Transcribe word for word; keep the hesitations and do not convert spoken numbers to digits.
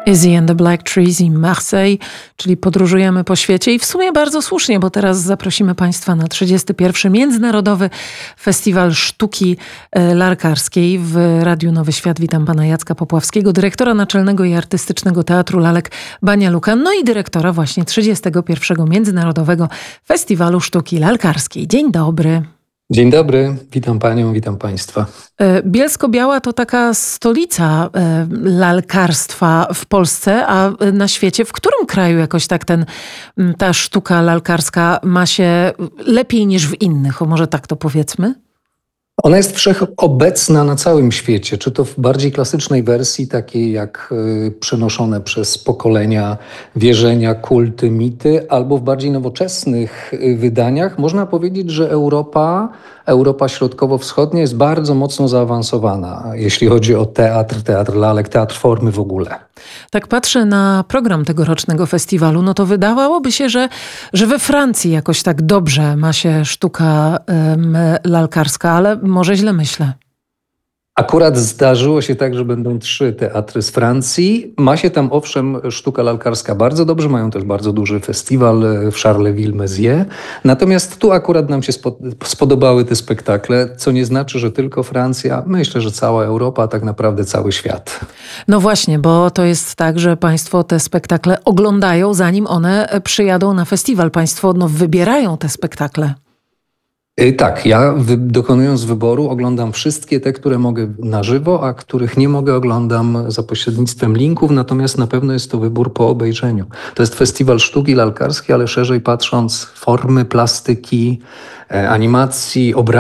Izzy and the Black Trees i Marseille, czyli podróżujemy po świecie i w sumie bardzo słusznie, bo teraz zaprosimy Państwa na trzydziesty pierwszy Międzynarodowy Festiwal Sztuki Lalkarskiej. W Radiu Nowy Świat witam pana Jacka Popławskiego, dyrektora naczelnego i artystycznego Teatru Lalek Banja Luka, no i dyrektora właśnie trzydziestego pierwszego Międzynarodowego Festiwalu Sztuki Lalkarskiej. Dzień dobry. Dzień dobry, witam panią, witam państwa. Bielsko-Biała to taka stolica lalkarstwa w Polsce, a na świecie. W którym kraju jakoś tak ten, ta sztuka lalkarska ma się lepiej niż w innych? O, może tak to powiedzmy? Ona jest wszechobecna na całym świecie, czy to w bardziej klasycznej wersji, takiej jak y, przenoszone przez pokolenia wierzenia, kulty, mity, albo w bardziej nowoczesnych y, wydaniach. Można powiedzieć, że Europa, Europa Środkowo-Wschodnia jest bardzo mocno zaawansowana, jeśli chodzi o teatr, teatr lalek, teatr formy w ogóle. Tak patrzę na program tegorocznego festiwalu, no to wydawałoby się, że, że we Francji jakoś tak dobrze ma się sztuka um, lalkarska, ale może źle myślę. Akurat zdarzyło się tak, że będą trzy teatry z Francji. Ma się tam owszem sztuka lalkarska bardzo dobrze, mają też bardzo duży festiwal w Charleville-Mézières. Natomiast tu akurat nam się spodobały te spektakle, co nie znaczy, że tylko Francja. Myślę, że cała Europa, a tak naprawdę cały świat. No właśnie, bo to jest tak, że państwo te spektakle oglądają, zanim one przyjadą na festiwal. Państwo no, wybierają te spektakle. Tak, ja wy, dokonując wyboru oglądam wszystkie te, które mogę na żywo, a których nie mogę oglądam za pośrednictwem linków, natomiast na pewno jest to wybór po obejrzeniu. To jest festiwal sztuki lalkarskiej, ale szerzej patrząc formy, plastyki, animacji, obrazu.